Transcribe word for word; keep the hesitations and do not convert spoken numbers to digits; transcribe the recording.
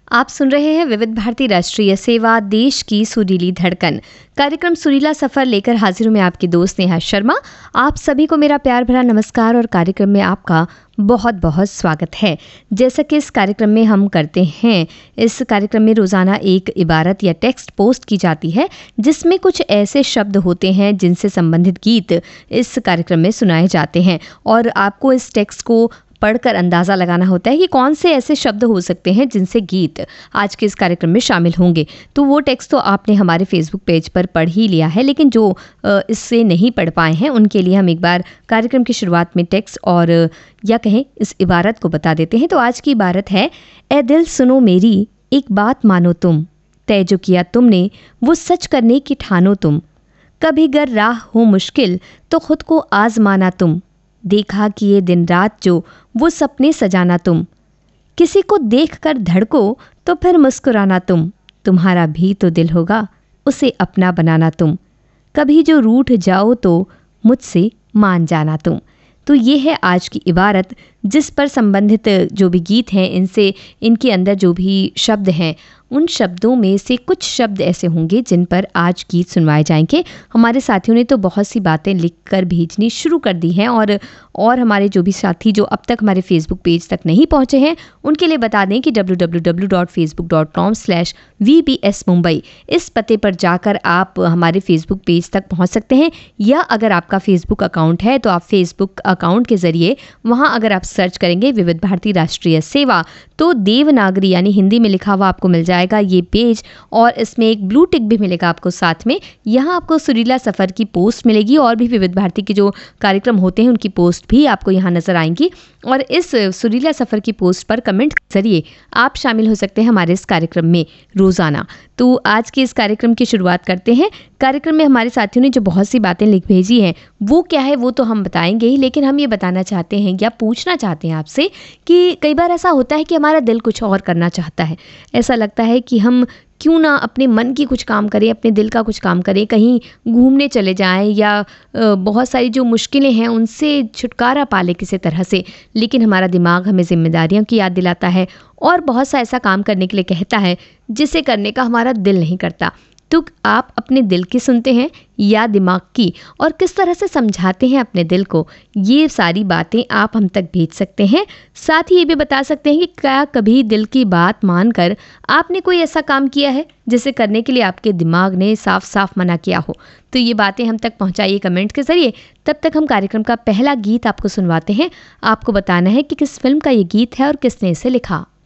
आप सुन रहे हैं विविध भारती राष्ट्रीय सेवा, देश की सुरीली धड़कन। कार्यक्रम सुरीला सफर लेकर हाजिर हूं मैं आपकी दोस्त नेहा शर्मा। आप सभी को मेरा प्यार भरा नमस्कार और कार्यक्रम में आपका बहुत बहुत स्वागत है। जैसा कि इस कार्यक्रम में हम करते हैं, इस कार्यक्रम में रोज़ाना एक इबारत या टेक्स्ट पोस्ट की जाती है जिसमें कुछ ऐसे शब्द होते हैं जिनसे संबंधित गीत इस कार्यक्रम में सुनाए जाते हैं और आपको इस टेक्स्ट को पढ़कर अंदाज़ा लगाना होता है कि कौन से ऐसे शब्द हो सकते हैं जिनसे गीत आज के इस कार्यक्रम में शामिल होंगे। तो वो टेक्स्ट तो आपने हमारे फेसबुक पेज पर पढ़ ही लिया है, लेकिन जो इससे नहीं पढ़ पाए हैं उनके लिए हम एक बार कार्यक्रम की शुरुआत में टेक्स्ट और या कहें इस इबारत को बता देते हैं। तो आज की इबारत है, ए दिल सुनो मेरी एक बात मानो तुम, तय जो किया तुमने वो सच करने की ठानो तुम, कभी गर राह हो मुश्किल तो खुद को आजमाना तुम, देखा कि ये दिन रात जो वो सपने सजाना तुम, किसी को देखकर धड़को तो फिर मुस्कुराना तुम, तुम्हारा भी तो दिल होगा उसे अपना बनाना तुम, कभी जो रूठ जाओ तो मुझसे मान जाना तुम। तो ये है आज की इबारत जिस पर संबंधित जो भी गीत हैं, इनसे इनके अंदर जो भी शब्द हैं उन शब्दों में से कुछ शब्द ऐसे होंगे जिन पर आज गीत सुनवाए जाएंगे। हमारे साथियों ने तो बहुत सी बातें लिखकर भेजनी शुरू कर दी हैं और और हमारे जो भी साथी जो अब तक हमारे फेसबुक पेज तक नहीं पहुंचे हैं उनके लिए बता दें कि W W W dot Facebook dot com slash we B S Mumbai इस पते पर जाकर आप हमारे फेसबुक पेज तक पहुंच सकते हैं, या अगर आपका फेसबुक अकाउंट है तो आप फेसबुक अकाउंट के ज़रिए वहाँ अगर आप सर्च करेंगे विविध भारती राष्ट्रीय सेवा तो देवनागरी यानी हिंदी में लिखा हुआ आपको मिल जाएगा ये पेज, और इसमें एक ब्लू टिक भी मिलेगा आपको साथ में। यहाँ आपको सुरीला सफ़र की पोस्ट मिलेगी और भी विविध भारती के जो कार्यक्रम होते हैं उनकी पोस्ट भी आपको यहाँ नज़र आएंगी, और इस सुरीला सफ़र की पोस्ट पर कमेंट के जरिए आप शामिल हो सकते हैं हमारे इस कार्यक्रम में रोज़ाना। तो आज के इस कार्यक्रम की शुरुआत करते हैं। कार्यक्रम में हमारे साथियों ने जो बहुत सी बातें लिख भेजी हैं वो क्या है वो तो हम बताएंगे ही, लेकिन हम ये बताना चाहते हैं या पूछना चाहते हैं आपसे कि कई बार ऐसा होता है कि हमारा दिल कुछ और करना चाहता है। ऐसा लगता है कि हम क्यों ना अपने मन की कुछ काम करें, अपने दिल का कुछ काम करें, कहीं घूमने चले जाएं या बहुत सारी जो मुश्किलें हैं उनसे छुटकारा पा लें किसी तरह से, लेकिन हमारा दिमाग हमें जिम्मेदारियों की याद दिलाता है और बहुत सा ऐसा काम करने के लिए कहता है जिसे करने का हमारा दिल नहीं करता। तो आप अपने दिल की सुनते हैं या दिमाग की, और किस तरह से समझाते हैं अपने दिल को, ये सारी बातें आप हम तक भेज सकते हैं। साथ ही ये भी बता सकते हैं कि क्या कभी दिल की बात मानकर आपने कोई ऐसा काम किया है जिसे करने के लिए आपके दिमाग ने साफ साफ मना किया हो। तो ये बातें हम तक पहुंचाइए कमेंट के ज़रिए। तब तक हम कार्यक्रम का पहला गीत आपको सुनवाते हैं। आपको बताना है कि किस फिल्म का ये गीत है और किसने इसे लिखा।